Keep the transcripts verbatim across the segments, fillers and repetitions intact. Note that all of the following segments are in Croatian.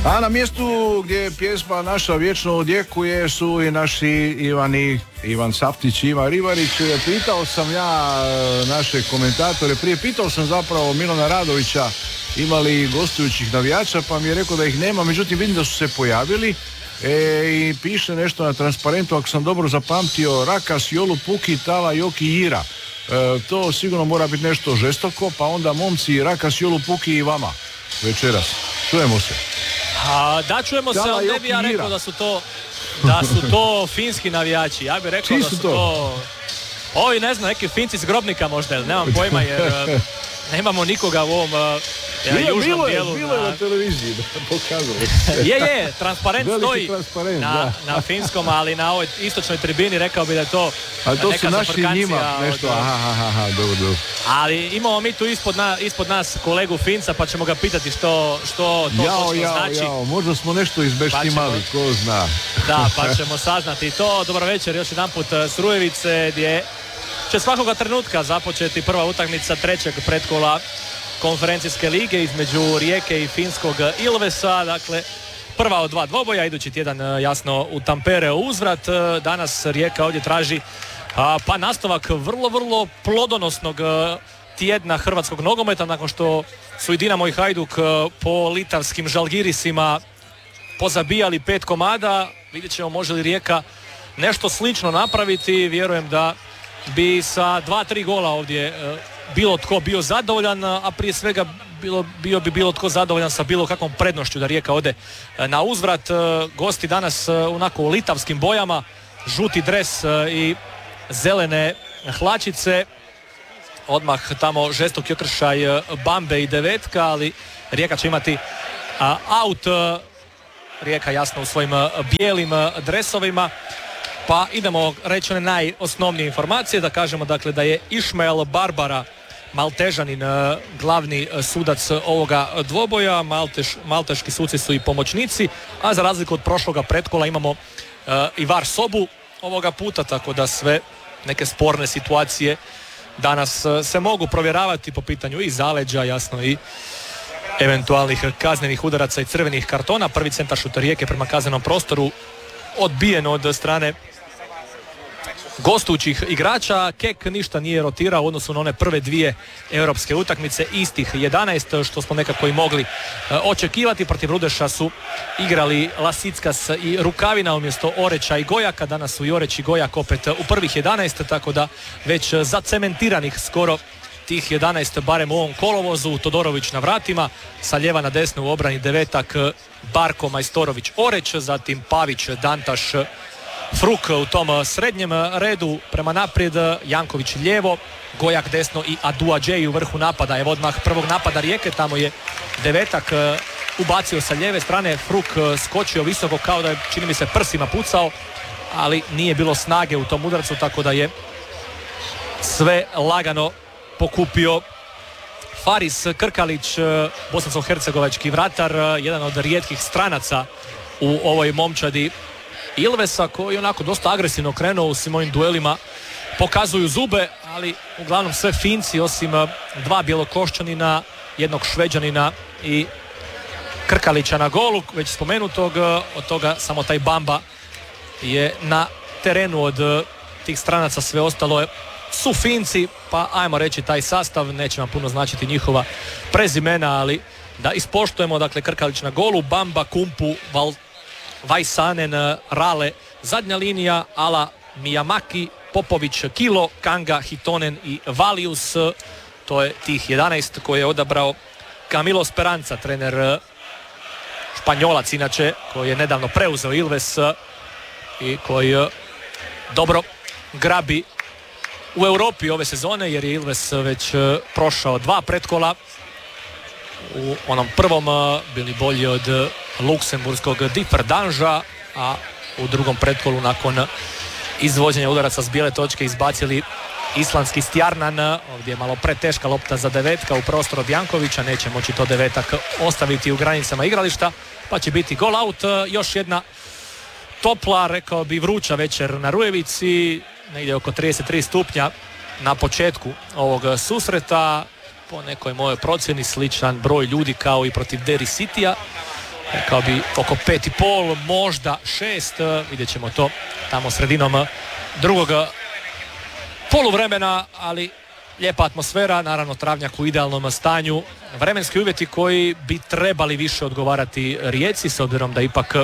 A na mjestu gdje pjesma naša vječno odjekuje su i naši Ivani, Ivan Saftić i Ivan Rivarić. Pitao sam ja naše komentatore, prije pitao sam zapravo Milana Radovića ima li gostujućih navijača, pa mi je rekao da ih nema, međutim vidim da su se pojavili. E, i piše nešto na transparentu, ako sam dobro zapamtio, Rakas, Jolu Puki, Tala, Joki, Ira. E, to sigurno mora biti nešto žestoko, pa onda momci Rakas, Jolu Puki i vama večeras. Čujemo se. A, da, čujemo Tala, se, ali ne bi ja rekao da su to da su to finski navijači. Ja bih rekao Čiji da su to? to ovi, ne znam, neki Finci s Grobnika možda, ili nemam pojma, jer nemamo nikoga u ovom ja, bilo, južnom bilo dijelu. Je, bilo je na, na televiziji, pokazalo. je, je, transparent stoji transparent, na, na finskom, ali na ovoj istočnoj tribini rekao bi da je to ali to neka su naši njima nešto, od, aha, aha, aha, dobro, dobro. Ali imamo mi tu ispod, na, ispod nas kolegu Finca, pa ćemo ga pitati što, što to jao, točno jao, znači. Jao, možda smo nešto izbeštimali, pa ko zna. Da, pa ćemo saznati to. Dobro večer, još jedan put s Rujevice, gdje će svakoga trenutka započeti prva utakmica trećeg pretkola konferencijske lige između Rijeke i finskog Ilvesa. Dakle, prva od dva dvoboja, idući tjedan jasno u Tampere uzvrat. Danas Rijeka ovdje traži pa nastavak vrlo, vrlo plodonosnog tjedna hrvatskog nogometa, nakon što su i Dinamo i Hajduk po litavskim Žalgirisima pozabijali pet komada. Vidjet ćemo može li Rijeka nešto slično napraviti. Vjerujem da bi sa dva, tri gola ovdje bilo tko bio zadovoljan, a prije svega bilo, bio bi bilo tko zadovoljan sa bilo kakvom prednošću da Rijeka ode na uzvrat. Gosti danas onako u litavskim bojama, žuti dres i zelene hlačice. Odmah tamo žestok okršaj Bambe i Devetka, ali Rijeka će imati aut. Rijeka jasno u svojim bijelim dresovima. Pa idemo reći one najosnovnije informacije, da kažemo dakle da je Išmael Barbara, Maltežanin, glavni sudac ovoga dvoboja. Malteš, malteški suci su i pomoćnici, a za razliku od prošloga pretkola imamo uh, i VAR sobu ovoga puta, tako da sve neke sporne situacije danas uh, se mogu provjeravati po pitanju i zaleđa, jasno i eventualnih kaznenih udaraca i crvenih kartona. Prvi centar šuter Rijeke prema kaznenom prostoru odbijen od strane gostujućih igrača. Kek ništa nije rotirao u odnosu na one prve dvije europske utakmice, istih jedanaest što smo nekako i mogli uh, očekivati. Protiv Rudeša su igrali Lasickas i Rukavina umjesto Oreća i Gojaka. Danas su i Oreć i Gojak opet u prvih jedanaest, tako da već zacementiranih skoro tih jedanaest barem u ovom kolovozu. Todorović na vratima, sa lijeva na desnu u obrani Devetak, Barko, Majstorović, Oreć, zatim Pavić, Dantaš, Fruk u tom srednjem redu. Prema naprijed Janković lijevo, Gojak desno i Aduadžej u vrhu napada. Evo odmah prvog napada Rijeke, tamo je Devetak ubacio sa lijeve strane, Fruk skočio visoko kao da je, čini mi se, prsima pucao, ali nije bilo snage u tom udarcu, tako da je sve lagano pokupio Faris Krkalić, bosansko-hercegovački vratar, jedan od rijetkih stranaca u ovoj momčadi Ilvesa, koji onako dosta agresivno krenuo u svim ovim duelima, pokazuju zube, ali uglavnom sve Finci osim dva bjelokošćanina, jednog Šveđanina i Krkalića na golu, već spomenutog. Od toga samo taj Bamba je na terenu od tih stranaca, sve ostalo je su Finci, pa ajmo reći taj sastav, neće vam puno značiti njihova prezimena, ali da ispoštujemo, dakle Krkalić na golu, Bamba, Kumpu, Val, Vajsanen, Rale, zadnja linija, Ala, Mijamaki, Popović, Kilo, Kanga, Hitonen i Valius. To je tih jedanaest koje je odabrao Camilo Speranza, trener Španjolac inače, koji je nedavno preuzeo Ilves i koji dobro grabi u Europi ove sezone, jer je Ilves već prošao dva pretkola. U onom prvom bili bolji od luksemburskog Differdanža, a u drugom pretkolu nakon izvođenja udaraca s bijele točke izbacili islandski Stjarnan. Ovdje je malo preteška lopta za Devetka u prostor od Jankovića, neće moći to Devetak ostaviti u granicama igrališta, pa će biti gol out. Još jedna topla, rekao bi vruća večer na Rujevici, negdje oko trideset tri stupnja na početku ovog susreta. Po nekoj mojoj procjeni sličan broj ljudi kao i protiv Derry Citya kao bi oko pet i pol, možda šest, vidjet ćemo to tamo sredinom drugog poluvremena, ali lijepa atmosfera, naravno travnjak u idealnom stanju, vremenski uvjeti koji bi trebali više odgovarati Rijeci, s obzirom da ipak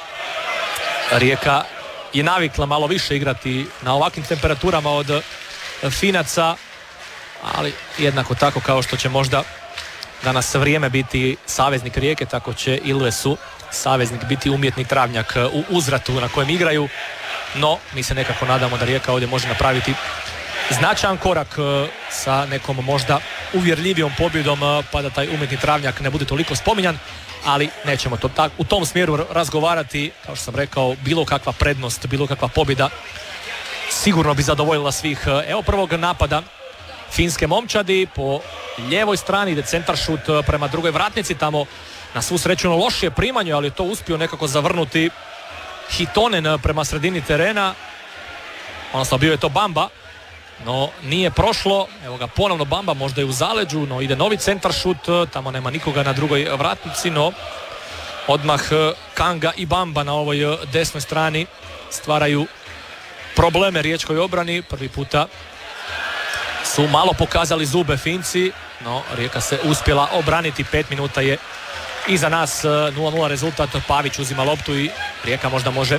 Rijeka je navikla malo više igrati na ovakvim temperaturama od Finaca, ali jednako tako kao što će možda danas vrijeme biti saveznik Rijeke, tako će Ilvesu saveznik biti umjetni travnjak u uzvratu na kojem igraju, no mi se nekako nadamo da Rijeka ovdje može napraviti značajan korak sa nekom možda uvjerljivijom pobjedom, pa da taj umjetni travnjak ne bude toliko spominjan, ali nećemo to tak, u tom smjeru razgovarati. Kao što sam rekao, bilo kakva prednost, bilo kakva pobjeda sigurno bi zadovoljila svih. Evo prvog napada finske momčadi, po lijevoj strani ide centar šut prema drugoj vratnici, tamo na svu sreću na lošije primanje, ali je to uspio nekako zavrnuti Hitonen prema sredini terena, odnosno bio je to Bamba, no nije prošlo. Evo ga ponovno Bamba, možda je u zaleđu, no ide novi centar šut, tamo nema nikoga na drugoj vratnici, no odmah Kanga i Bamba na ovoj desnoj strani stvaraju probleme riječkoj obrani. Prvi puta su malo pokazali zube Finci, no Rijeka se uspjela obraniti. Pet minuta je iza nas, nula nula rezultat, Pavić uzima loptu i Rijeka možda može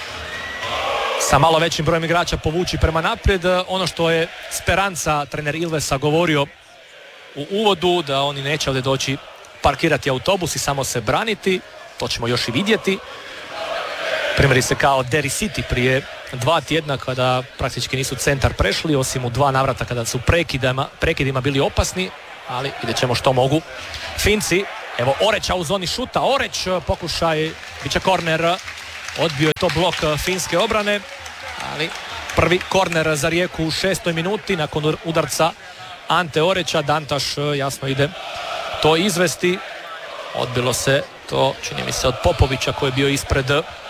sa malo većim brojem igrača povući prema naprijed. Ono što je Speranza, trener Ilvesa, govorio u uvodu, da oni neće ovdje doći parkirati autobus i samo se braniti, to ćemo još i vidjeti. Primjeri se kao Derry City prije dva tjedna kada praktički nisu centar prešli, osim u dva navrata kada su prekidima, prekidima bili opasni, ali vidjet ćemo što mogu Finci. Evo Oreća u zoni šuta, Oreć, pokušaj, bit će korner, odbio je to blok finske obrane, ali prvi korner za Rijeku u šestoj minuti nakon udarca Ante Oreća. Dantaš jasno ide to izvesti, odbilo se to, čini mi se, od Popovića koji je bio ispred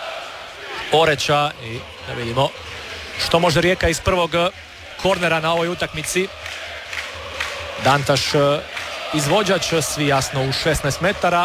Oreća, i da vidimo što može Rijeka iz prvog kornera na ovoj utakmici. Dantaš izvođač, svi jasno u šesnaest metara.